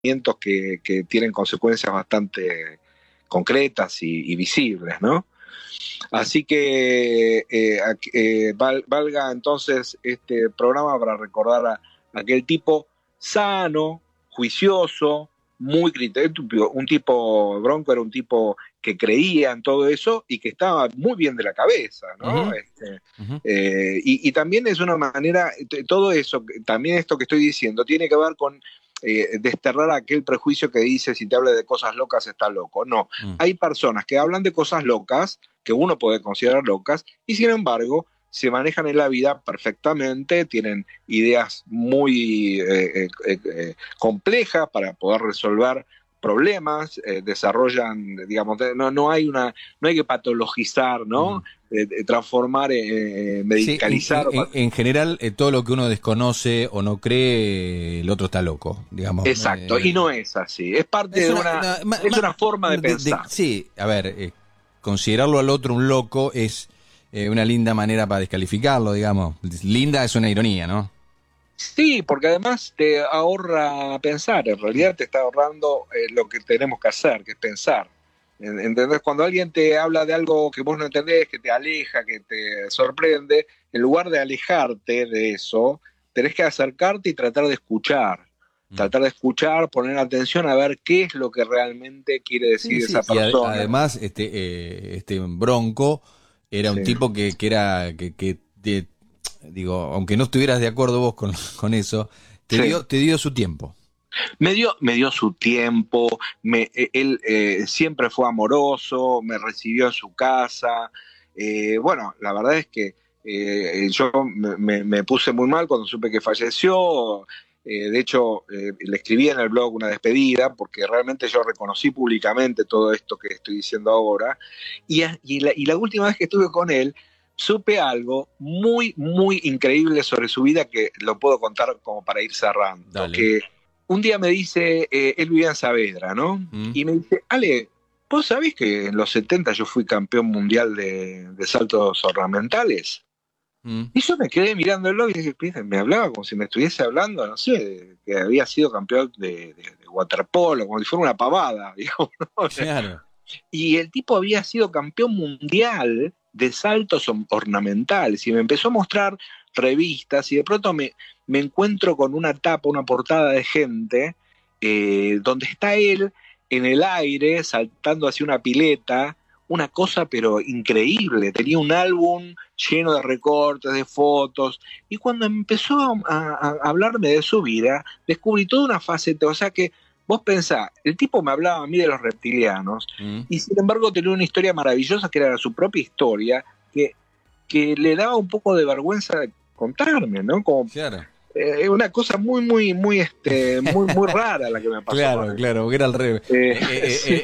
que tienen consecuencias bastante concretas y visibles, ¿no? Así que valga entonces este programa para recordar a aquel tipo sano, juicioso, muy criterioso. Un tipo, Bronco era un tipo que creía en todo eso y que estaba muy bien de la cabeza, ¿no? Uh-huh. Uh-huh. Y también es una manera, todo eso, también esto que estoy diciendo, tiene que ver con desterrar aquel prejuicio que dice si te habla de cosas locas está loco. No, hay personas que hablan de cosas locas, que uno puede considerar locas, y sin embargo se manejan en la vida perfectamente, tienen ideas muy complejas para poder resolver problemas, desarrollan, digamos, no hay que patologizar, ¿no? Transformar, medicalizar. Sí, en general, todo lo que uno desconoce o no cree, el otro está loco, digamos. Exacto, y no es así, es parte de una forma de pensar. Sí, a ver, considerarlo al otro un loco es una linda manera para descalificarlo, digamos. Linda es una ironía, ¿no? Sí, porque además te ahorra pensar, en realidad te está ahorrando lo que tenemos que hacer, que es pensar. ¿Entendés? Cuando alguien te habla de algo que vos no entendés, que te aleja, que te sorprende, en lugar de alejarte de eso, tenés que acercarte y tratar de escuchar. Tratar de escuchar, poner atención a ver qué es lo que realmente quiere decir esa persona. Además, Bronco era un tipo que era, digo, aunque no estuvieras de acuerdo vos con eso, te dio su tiempo. Me dio su tiempo, él siempre fue amoroso, me recibió en su casa. Bueno, la verdad es que yo me puse muy mal cuando supe que falleció. De hecho, le escribí en el blog una despedida porque realmente yo reconocí públicamente todo esto que estoy diciendo ahora. Y la última vez que estuve con él, supe algo muy, muy increíble sobre su vida que lo puedo contar como para ir cerrando. Dale. Que un día me dice, él vivía en Saavedra, ¿no? Y me dice, Ale, ¿vos sabés que en los 70 yo fui campeón mundial de saltos ornamentales? Y yo me quedé mirándolo y dije, me hablaba como si me estuviese hablando, no sé, que había sido campeón de waterpolo, como si fuera una pavada, digamos, ¿no? Claro. Y el tipo había sido campeón mundial de saltos ornamentales y me empezó a mostrar revistas y de pronto me encuentro con una tapa, una portada de gente donde está él en el aire saltando hacia una pileta, una cosa pero increíble, tenía un álbum lleno de recortes, de fotos, y cuando empezó a hablarme de su vida, descubrí toda una faceta, o sea que vos pensás, el tipo me hablaba a mí de los reptilianos, y sin embargo tenía una historia maravillosa que era su propia historia, que le daba un poco de vergüenza de contarme, ¿no? Como, claro. Una cosa muy, muy, muy, muy rara la que me pasó. Claro, porque era al revés. Sí.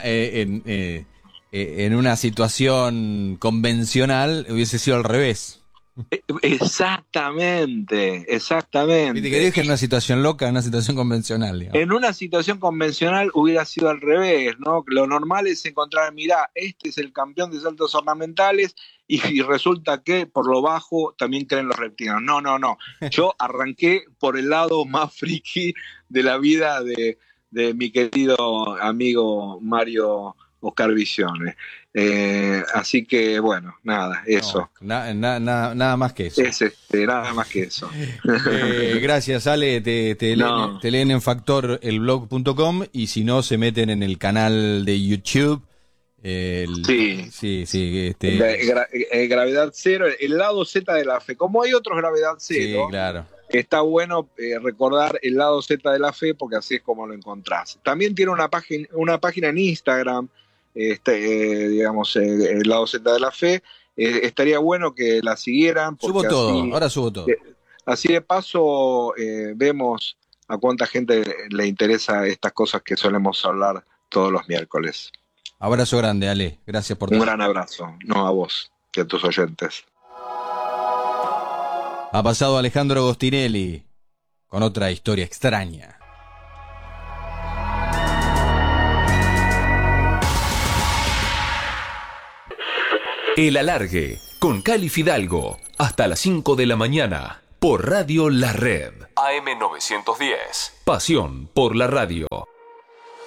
En una situación convencional hubiese sido al revés. Exactamente. Viste que dije en una situación loca, en una situación convencional. Digamos. En una situación convencional hubiera sido al revés, ¿no? Lo normal es encontrar, mirá, este es el campeón de saltos ornamentales y resulta que por lo bajo también creen los reptilianos. No. Yo arranqué por el lado más friki de la vida de mi querido amigo Mario Oscar Visione. Así que, bueno, nada, eso. No, nada más que eso. Nada más que eso. Gracias, Ale. Te leen en factorelblog.com y si no, se meten en el canal de YouTube. Sí. Gravedad Cero, el lado Z de la fe. Como hay otros Gravedad Cero, sí, claro. Está bueno recordar el lado Z de la fe porque así es como lo encontrás. También tiene una página en Instagram, digamos, el lado Z de la fe. Estaría bueno que la siguieran. Ahora subo todo. Así de paso vemos a cuánta gente le interesa estas cosas que solemos hablar todos los miércoles. Abrazo grande, Ale. Gracias por todo. Un gran abrazo, no a vos y a tus oyentes. Ha pasado Alejandro Agostinelli con otra historia extraña. El Alargue, con Cali Fidalgo, hasta las 5 de la mañana, por Radio La Red. AM910. Pasión por la radio.